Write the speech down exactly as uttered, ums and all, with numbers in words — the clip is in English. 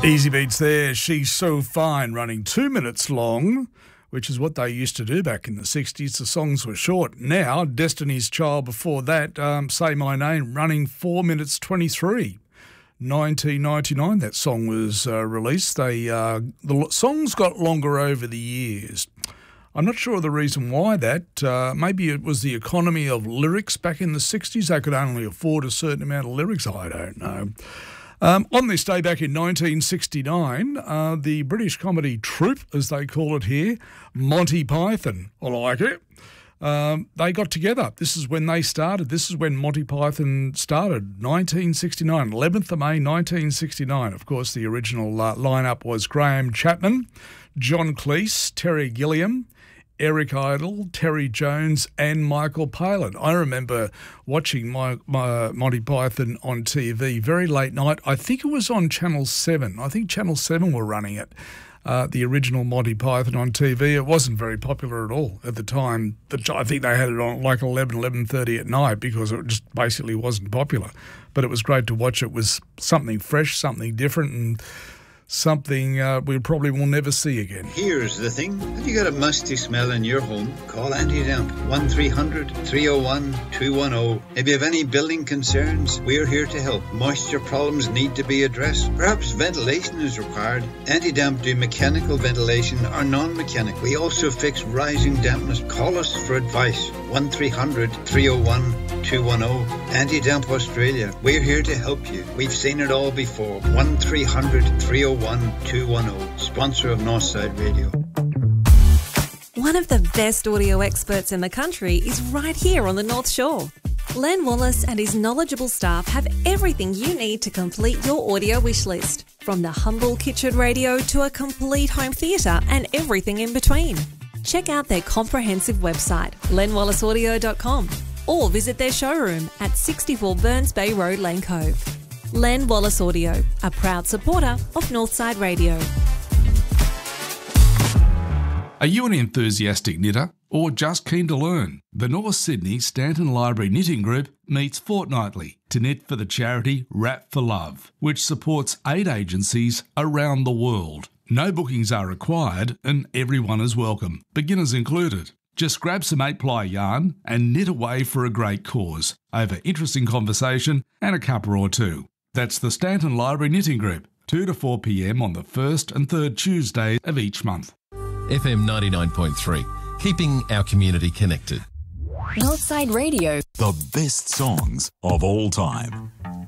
Easy Beats there. She's So Fine, running two minutes long, which is what they used to do back in the sixties. The songs were short. Now, Destiny's Child before that, um, Say My Name, running four minutes twenty-three. nineteen ninety-nine, that song was uh, released. They uh, the songs got longer over the years. I'm not sure of the reason why that. Uh, maybe it was the economy of lyrics back in the sixties. They could only afford a certain amount of lyrics. I don't know. Um, on this day back in nineteen sixty-nine, uh, the British comedy troupe, as they call it here, Monty Python, I like it, um, they got together. This is when they started. This is when Monty Python started, nineteen sixty-nine, eleventh of May nineteen sixty-nine. Of course, the original uh, lineup was Graham Chapman, John Cleese, Terry Gilliam, Eric Idle, Terry Jones and Michael Palin. I remember watching my, my Monty Python on T V very late night. I think it was on Channel seven. I think Channel seven were running it, uh, the original Monty Python on T V. It wasn't very popular at all at the time. I think they had it on like eleven, eleven thirty at night because it just basically wasn't popular. But it was great to watch. It was something fresh, something different, and something uh, we probably will never see again. Here's the thing. Have you got a musty smell in your home? Call Anti-Damp. one three hundred, three oh one, two one oh. If you have any building concerns, we're here to help. Moisture problems need to be addressed. Perhaps ventilation is required. Anti-Damp do mechanical ventilation or non-mechanical. We also fix rising dampness. Call us for advice. one three hundred, three oh one, two one oh. Anti-Damp Australia. We're here to help you. We've seen it all before. one three hundred, three oh one, two one oh. Sponsor of Northside Radio. One of the best audio experts in the country is right here on the North Shore. Len Wallace and his knowledgeable staff have everything you need to complete your audio wish list, from the humble kitchen radio to a complete home theatre and everything in between. Check out their comprehensive website, len wallace audio dot com, or visit their showroom at sixty-four Burns Bay Road, Lane Cove. Len Wallace Audio, a proud supporter of Northside Radio. Are you an enthusiastic knitter or just keen to learn? The North Sydney Stanton Library Knitting Group meets fortnightly to knit for the charity Wrap for Love, which supports aid agencies around the world. No bookings are required and everyone is welcome, beginners included. Just grab some eight-ply yarn and knit away for a great cause over interesting conversation and a cuppa or two. That's the Stanton Library Knitting Group, two to four p m on the first and third Tuesday of each month. F M ninety-nine point three, keeping our community connected. Northside Radio. The best songs of all time.